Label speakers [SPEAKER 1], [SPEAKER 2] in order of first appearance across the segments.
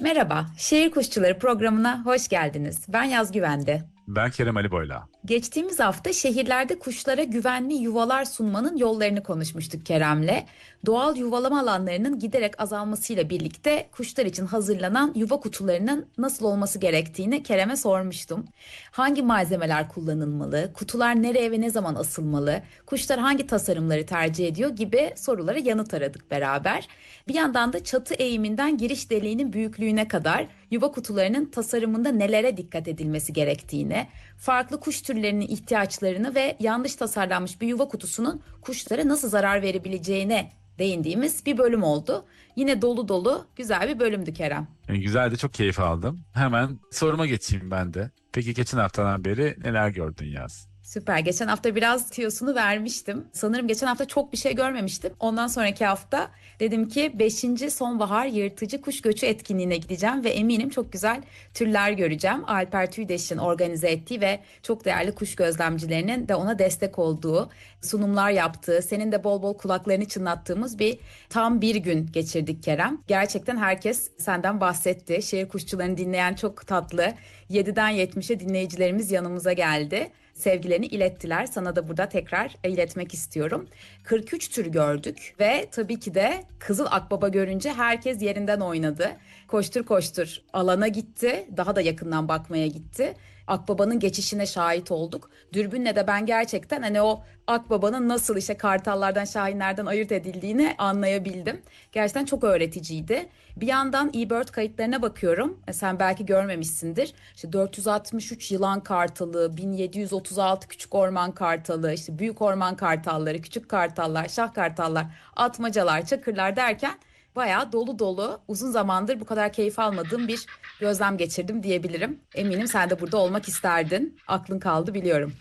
[SPEAKER 1] Merhaba, Şehir Kuşçuları programına hoş geldiniz. Ben Yaz Güvende.
[SPEAKER 2] Ben Kerem Ali Boyla.
[SPEAKER 1] Geçtiğimiz hafta şehirlerde kuşlara güvenli yuvalar sunmanın yollarını konuşmuştuk Kerem'le. Doğal yuvalama alanlarının giderek azalmasıyla birlikte kuşlar için hazırlanan yuva kutularının nasıl olması gerektiğini Kerem'e sormuştum. Hangi malzemeler kullanılmalı, kutular nereye ve ne zaman asılmalı, kuşlar hangi tasarımları tercih ediyor gibi sorulara yanıt aradık beraber. Bir yandan da çatı eğiminden giriş deliğinin büyüklüğüne kadar yuva kutularının tasarımında nelere dikkat edilmesi gerektiğini, farklı kuş türlerinin ihtiyaçlarını ve yanlış tasarlanmış bir yuva kutusunun kuşlara nasıl zarar verebileceğine değindiğimiz bir bölüm oldu. Yine dolu dolu güzel bir bölümdü Kerem.
[SPEAKER 2] Güzel de çok keyif aldım. Hemen soruma geçeyim ben de. Peki geçen haftadan beri neler gördün Yaz?
[SPEAKER 1] Süper. Geçen hafta biraz tüyosunu vermiştim. Sanırım geçen hafta çok bir şey görmemiştim. Ondan sonraki hafta dedim ki beşinci Sonbahar Yırtıcı Kuş Göçü etkinliğine gideceğim ve eminim çok güzel türler göreceğim. Alper Tüydeş'in organize ettiği ve çok değerli kuş gözlemcilerinin de ona destek olduğu, sunumlar yaptığı, senin de bol bol kulaklarını çınlattığımız tam bir gün geçirdik Kerem. Gerçekten herkes senden bahsetti. Şehir kuşçularını dinleyen çok tatlı 7'den 70'e dinleyicilerimiz yanımıza geldi. Sevgilerini ilettiler. Sana da burada tekrar iletmek istiyorum. 43 tür gördük ve tabii ki de Kızıl Akbaba görünce herkes yerinden oynadı. Koştur koştur alana gitti. Daha da yakından bakmaya gitti. Akbaba'nın geçişine şahit olduk. Dürbünle de ben gerçekten hani o Akbaba'nın nasıl işte kartallardan, şahinlerden ayırt edildiğini anlayabildim. Gerçekten çok öğreticiydi. Bir yandan eBird kayıtlarına bakıyorum. Sen belki görmemişsindir. İşte 463 yılan kartalı, 1736 küçük orman kartalı, işte büyük orman kartalları, küçük kartallar, şah kartallar, atmacalar, çakırlar derken bayağı dolu dolu, uzun zamandır bu kadar keyif almadığım bir gözlem geçirdim diyebilirim. Eminim sen de burada olmak isterdin. Aklın kaldı biliyorum.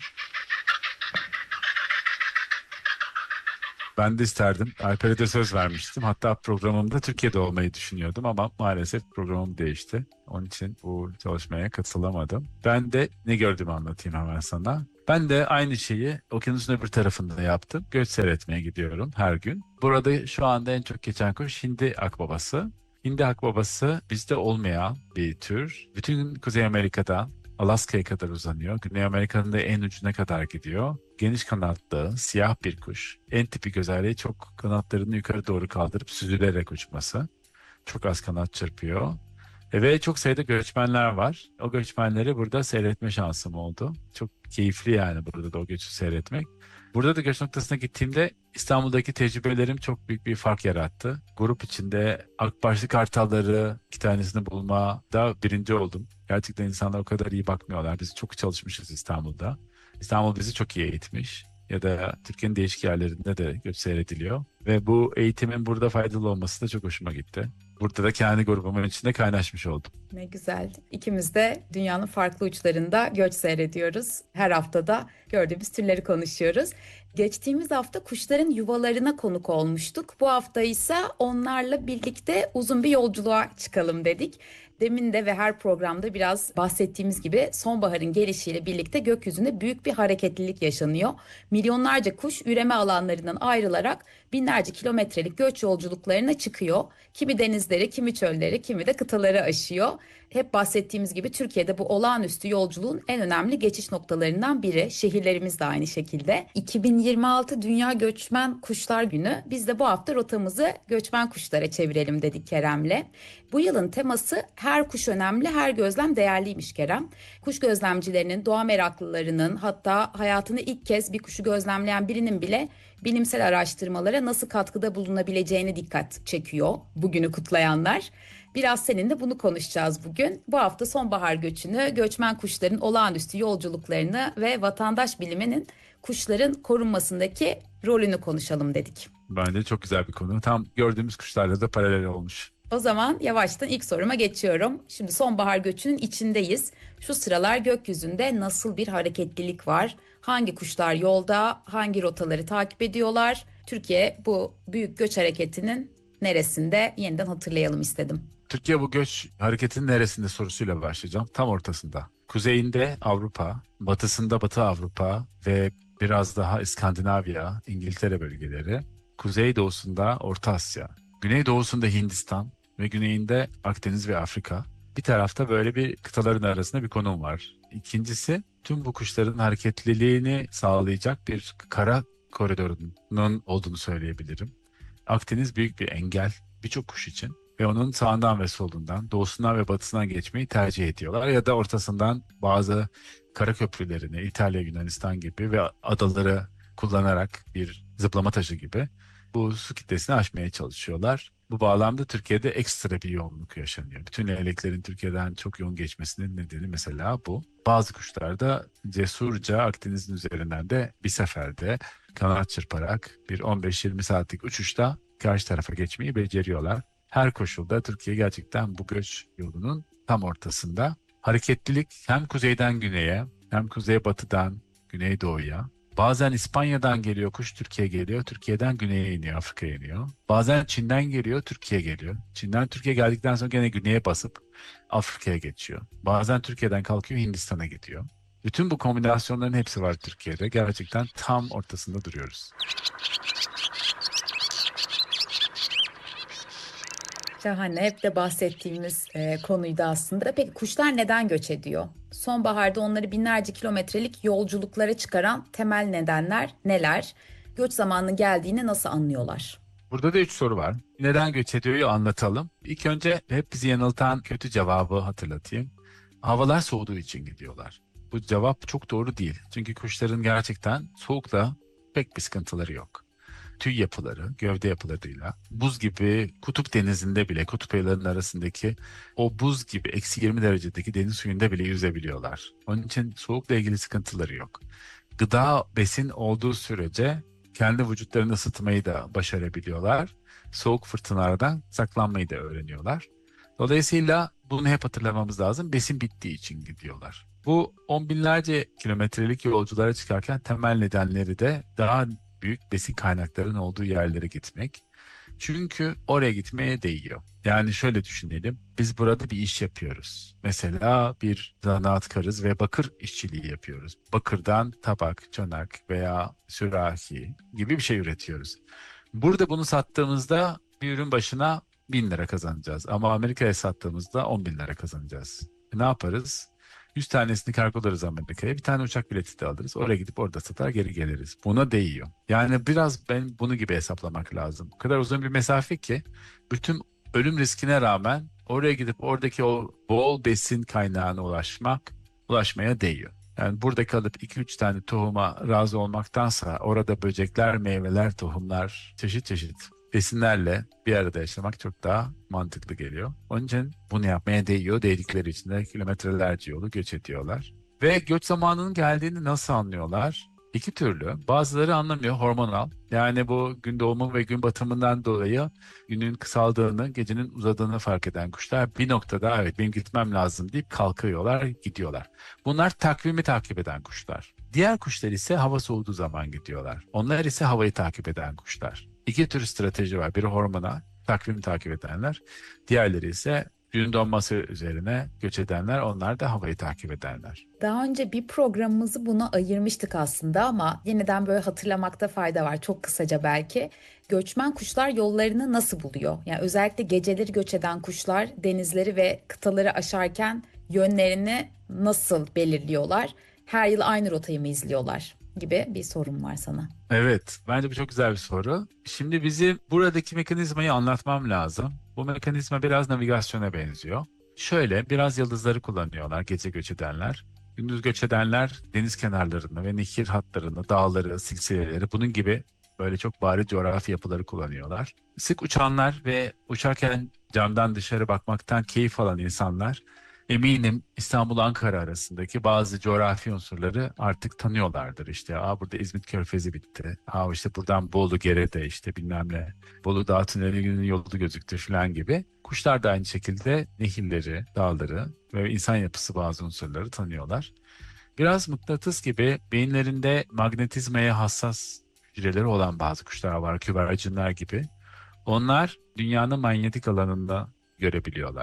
[SPEAKER 2] Ben de isterdim. Alper'e de söz vermiştim. Hatta programımda Türkiye'de olmayı düşünüyordum ama maalesef programım değişti. Onun için bu çalışmaya katılamadım. Ben de ne gördüğümü anlatayım hemen sana. Ben de aynı şeyi okyanusun öbür tarafında yaptım. Göç seyretmeye gidiyorum her gün. Burada şu anda en çok geçen kuş Hindi akbabası. Hindi akbabası bizde olmayan bir tür. Bütün Kuzey Amerika'da Alaska'ya kadar uzanıyor. Güney Amerika'nın da en ucuna kadar gidiyor. Geniş kanatlı, siyah bir kuş. En tipik özelliği çok kanatlarını yukarı doğru kaldırıp süzülerek uçması. Çok az kanat çırpıyor. Ve çok sayıda göçmenler var. O göçmenleri burada seyretme şansım oldu. Çok keyifli yani burada da o göçü seyretmek. Burada da göç noktasına gittiğimde İstanbul'daki tecrübelerim çok büyük bir fark yarattı. Grup içinde akbaşlı kartalları iki tanesini bulmada birinci oldum. Gerçekten insanlar o kadar iyi bakmıyorlar. Biz çok çalışmışız İstanbul'da. İstanbul bizi çok iyi eğitmiş. Ya da Türkiye'nin değişik yerlerinde de göç seyrediliyor. Ve bu eğitimin burada faydalı olması da çok hoşuma gitti. Burada da kendi grubumun içinde kaynaşmış oldum.
[SPEAKER 1] Ne güzel. İkimiz de dünyanın farklı uçlarında göç seyrediyoruz. Her haftada gördüğümüz türleri konuşuyoruz. Geçtiğimiz hafta kuşların yuvalarına konuk olmuştuk. Bu hafta ise onlarla birlikte uzun bir yolculuğa çıkalım dedik. Demin de ve her programda biraz bahsettiğimiz gibi sonbaharın gelişiyle birlikte gökyüzünde büyük bir hareketlilik yaşanıyor. Milyonlarca kuş üreme alanlarından ayrılarak binlerce kilometrelik göç yolculuklarına çıkıyor. Kimi denizleri, kimi çölleri, kimi de kıtaları aşıyor. Hep bahsettiğimiz gibi Türkiye'de bu olağanüstü yolculuğun en önemli geçiş noktalarından biri. Şehirlerimiz de aynı şekilde. 2026 Dünya Göçmen Kuşlar Günü. Biz de bu hafta rotamızı göçmen kuşlara çevirelim dedik Kerem'le. Bu yılın teması her kuş önemli, her gözlem değerliymiş Kerem. Kuş gözlemcilerinin, doğa meraklılarının, hatta hayatını ilk kez bir kuşu gözlemleyen birinin bile bilimsel araştırmalara nasıl katkıda bulunabileceğine dikkat çekiyor bugünü kutlayanlar. Biraz seninle bunu konuşacağız bugün. Bu hafta sonbahar göçünü, göçmen kuşların olağanüstü yolculuklarını ve vatandaş biliminin kuşların korunmasındaki rolünü konuşalım dedik.
[SPEAKER 2] Bence çok güzel bir konu. Tam gördüğümüz kuşlarla da paralel olmuş.
[SPEAKER 1] O zaman yavaştan ilk soruma geçiyorum. Şimdi sonbahar göçünün içindeyiz. Şu sıralar gökyüzünde nasıl bir hareketlilik var? Hangi kuşlar yolda, hangi rotaları takip ediyorlar? Türkiye bu büyük göç hareketinin neresinde yeniden hatırlayalım istedim.
[SPEAKER 2] Türkiye bu göç hareketinin neresinde sorusuyla başlayacağım. Tam ortasında. Kuzeyinde Avrupa, batısında Batı Avrupa ve biraz daha İskandinavya, İngiltere bölgeleri. Kuzeydoğusunda Orta Asya, güneydoğusunda Hindistan ve güneyinde Akdeniz ve Afrika. Bir tarafta böyle bir kıtaların arasında bir konum var. İkincisi, tüm bu kuşların hareketliliğini sağlayacak bir kara koridorunun olduğunu söyleyebilirim. Akdeniz büyük bir engel birçok kuş için ve onun sağından ve solundan, doğusundan ve batısından geçmeyi tercih ediyorlar. Ya da ortasından bazı kara köprülerini, İtalya, Yunanistan gibi ve adaları kullanarak bir zıplama taşı gibi bu su kitlesini aşmaya çalışıyorlar. Bu bağlamda Türkiye'de ekstra bir yoğunluk yaşanıyor. Bütün leyleklerin Türkiye'den çok yoğun geçmesinin nedeni mesela bu. Bazı kuşlar da cesurca Akdeniz'in üzerinden de bir seferde kanat çırparak bir 15-20 saatlik uçuşta karşı tarafa geçmeyi beceriyorlar. Her koşulda Türkiye gerçekten bu göç yolunun tam ortasında. Hareketlilik hem kuzeyden güneye hem kuzeybatıdan güneydoğuya. Bazen İspanya'dan geliyor kuş Türkiye'ye geliyor. Türkiye'den güneye iniyor, Afrika'ya iniyor. Bazen Çin'den geliyor, Türkiye'ye geliyor. Çin'den Türkiye'ye geldikten sonra gene güneye basıp Afrika'ya geçiyor. Bazen Türkiye'den kalkıyor, Hindistan'a gidiyor. Bütün bu kombinasyonların hepsi var Türkiye'de. Gerçekten tam ortasında duruyoruz.
[SPEAKER 1] Şahane. Hep de bahsettiğimiz konuydu aslında. Peki kuşlar neden göç ediyor? Sonbaharda onları binlerce kilometrelik yolculuklara çıkaran temel nedenler neler? Göç zamanı geldiğini nasıl anlıyorlar?
[SPEAKER 2] Burada da 3 soru var. Neden göç ediyor'yu anlatalım. İlk önce hep bizi yanıltan kötü cevabı hatırlatayım. Havalar soğuduğu için gidiyorlar. Bu cevap çok doğru değil. Çünkü kuşların gerçekten soğukla pek bir sıkıntıları yok. Tüy yapıları, gövde yapılarıyla buz gibi kutup denizinde bile, kutup ayılarının arasındaki o buz gibi -20 derecedeki deniz suyunda bile yüzebiliyorlar. Onun için soğukla ilgili sıkıntıları yok. Gıda, besin olduğu sürece kendi vücutlarını ısıtmayı da başarabiliyorlar. Soğuk fırtınalardan saklanmayı da öğreniyorlar. Dolayısıyla bunu hep hatırlamamız lazım. Besin bittiği için gidiyorlar. Bu on binlerce kilometrelik yolculara çıkarken temel nedenleri de daha büyük besin kaynaklarının olduğu yerlere gitmek. Çünkü oraya gitmeye değiyor. Yani şöyle düşünelim. Biz burada bir iş yapıyoruz. Mesela bir zanaatkarız ve bakır işçiliği yapıyoruz. Bakırdan tabak, çanak veya sürahi gibi bir şey üretiyoruz. Burada bunu sattığımızda bir ürün başına 1.000 lira kazanacağız. Ama Amerika'ya sattığımızda 10 bin lira kazanacağız. Ne yaparız? 100 tanesini kargolarız Amerika'ya. Bir tane uçak bileti de alırız. Oraya gidip orada satar geri geliriz. Buna değiyor. Yani biraz ben bunu gibi hesaplamak lazım. O kadar uzun bir mesafe ki bütün ölüm riskine rağmen oraya gidip oradaki o bol besin kaynağına ulaşmaya değiyor. Yani burada kalıp 2-3 tane tohuma razı olmaktansa orada böcekler, meyveler, tohumlar, çeşit çeşit besinlerle bir arada yaşamak çok daha mantıklı geliyor. Onun için bunu yapmaya değiyor. Değdikleri için de kilometrelerce yolu göç ediyorlar. Ve göç zamanının geldiğini nasıl anlıyorlar? İki türlü. Bazıları anlamıyor, hormonal. Yani bu gün doğumu ve gün batımından dolayı günün kısaldığını, gecenin uzadığını fark eden kuşlar bir noktada evet benim gitmem lazım deyip kalkıyorlar, gidiyorlar. Bunlar takvimi takip eden kuşlar. Diğer kuşlar ise hava soğuduğu zaman gidiyorlar. Onlar ise havayı takip eden kuşlar. İki tür strateji var. Biri hormonal, takvimi takip edenler. Diğerleri ise gün donması üzerine göç edenler, onlar da havayı takip edenler.
[SPEAKER 1] Daha önce bir programımızı buna ayırmıştık aslında ama yeniden böyle hatırlamakta fayda var. Çok kısaca belki. Göçmen kuşlar yollarını nasıl buluyor? Yani özellikle geceleri göç eden kuşlar denizleri ve kıtaları aşarken yönlerini nasıl belirliyorlar? Her yıl aynı rotayı mı izliyorlar? Gibi bir sorum var sana.
[SPEAKER 2] Evet, bence bu çok güzel bir soru. Şimdi bizi buradaki mekanizmayı anlatmam lazım. Bu mekanizma biraz navigasyona benziyor. Şöyle, biraz yıldızları kullanıyorlar gece göç edenler. Gündüz göç edenler deniz kenarlarını ve nehir hatlarını, dağları, silsileleri bunun gibi böyle çok bariz coğrafi yapıları kullanıyorlar. Sık uçanlar ve uçarken camdan dışarı bakmaktan keyif alan insanlar eminim İstanbul-Ankara arasındaki bazı coğrafi unsurları artık tanıyorlardır. İşte burada İzmit Körfezi bitti. İşte buradan Bolu Gerede işte bilmem ne. Bolu Dağ Tüneli'nin yolu gözüktü falan gibi. Kuşlar da aynı şekilde nehirleri, dağları ve insan yapısı bazı unsurları tanıyorlar. Biraz mıknatıs gibi beyinlerinde magnetizmaya hassas hücreleri olan bazı kuşlar var, güvercinler gibi. Onlar dünyanın manyetik alanında görebiliyorlar.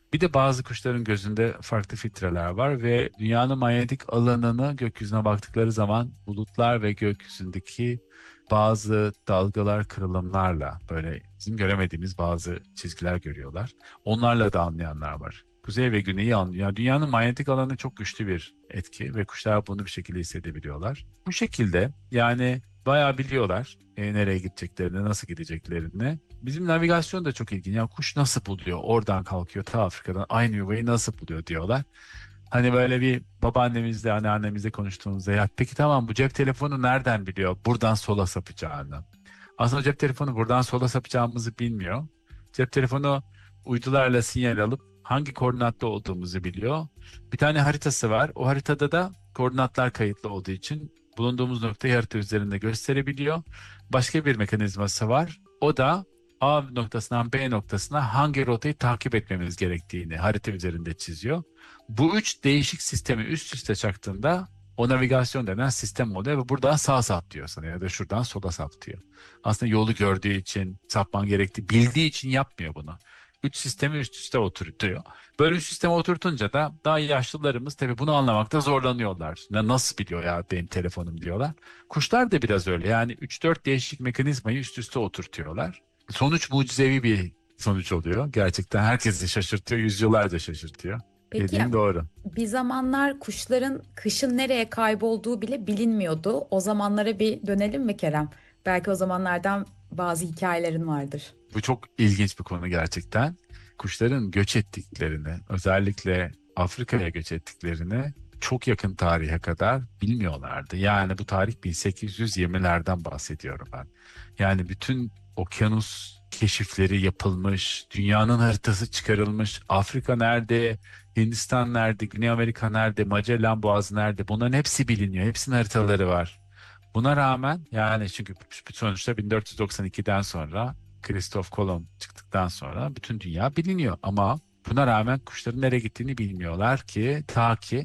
[SPEAKER 2] Bir de bazı kuşların gözünde farklı filtreler var ve dünyanın manyetik alanını gökyüzüne baktıkları zaman bulutlar ve gökyüzündeki bazı dalgalar, kırılımlarla böyle bizim göremediğimiz bazı çizgiler görüyorlar. Onlarla da anlayanlar var. Kuzey ve güneyi anlıyor. Yani dünyanın manyetik alanı çok güçlü bir etki ve kuşlar bunu bir şekilde hissedebiliyorlar. Bu şekilde yani bayağı biliyorlar nereye gideceklerini, nasıl gideceklerini. Bizim navigasyon da çok ilginç. Yani kuş nasıl buluyor? Oradan kalkıyor ta Afrika'dan aynı yuvayı nasıl buluyor diyorlar. Hani böyle bir babaannemizle, anneannemizle konuştuğumuzda ya peki tamam bu cep telefonu nereden biliyor buradan sola sapacağını? Aslında cep telefonu buradan sola sapacağımızı bilmiyor. Cep telefonu uydularla sinyal alıp hangi koordinatta olduğumuzu biliyor. Bir tane haritası var. O haritada da koordinatlar kayıtlı olduğu için bulunduğumuz noktayı harita üzerinde gösterebiliyor. Başka bir mekanizması var. O da A noktasından B noktasına hangi rotayı takip etmemiz gerektiğini harita üzerinde çiziyor. Bu üç değişik sistemi üst üste çaktığında o navigasyon denen sistem oluyor ve buradan sağa sap diyor sana ya da şuradan sola sap diyor. Aslında yolu gördüğü için, sapman gerektiği, bildiği için yapmıyor bunu. Üç sistemi üst üste oturtuyor. Böyle üst sisteme oturtunca da daha yaşlılarımız tabii bunu anlamakta zorlanıyorlar. Nasıl biliyor ya benim telefonum diyorlar. Kuşlar da biraz öyle. Yani üç dört değişik mekanizmayı üst üste oturtuyorlar. Sonuç mucizevi bir sonuç oluyor. Gerçekten herkesi şaşırtıyor, yüzyıllarca şaşırtıyor.
[SPEAKER 1] Peki
[SPEAKER 2] Dediğin doğru.
[SPEAKER 1] bir zamanlar kuşların kışın nereye kaybolduğu bile bilinmiyordu. O zamanlara bir dönelim mi Kerem? Belki o zamanlardan bazı hikayelerin vardır.
[SPEAKER 2] Bu çok ilginç bir konu gerçekten. Kuşların göç ettiklerini, özellikle Afrika'ya göç ettiklerini çok yakın tarihe kadar bilmiyorlardı. Yani bu tarih 1820'lerden bahsediyorum ben. Yani bütün okyanus keşifleri yapılmış, dünyanın haritası çıkarılmış, Afrika nerede, Hindistan nerede, Güney Amerika nerede, Magellan Boğazı nerede bunların hepsi biliniyor. Hepsinin haritaları var. Buna rağmen yani çünkü sonuçta 1492'den sonra Christoph Kolomb çıktıktan sonra bütün dünya biliniyor ama buna rağmen kuşların nereye gittiğini bilmiyorlar ki ta ki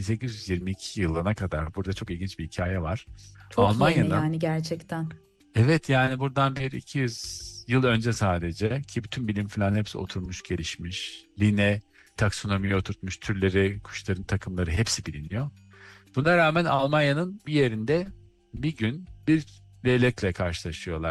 [SPEAKER 2] 1822 yılına kadar burada çok ilginç bir hikaye var.
[SPEAKER 1] Çok yeni
[SPEAKER 2] Almanya'nın
[SPEAKER 1] yani gerçekten.
[SPEAKER 2] evet yani buradan bir 200 yıl önce sadece ki bütün bilim falan hepsi oturmuş gelişmiş. Linne taksonomiye oturtmuş türleri, kuşların takımları hepsi biliniyor. Buna rağmen Almanya'nın bir yerinde bir gün bir leylekle karşılaşıyorlar.